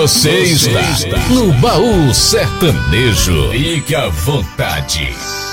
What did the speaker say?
Você está no Baú Sertanejo. Fique à vontade.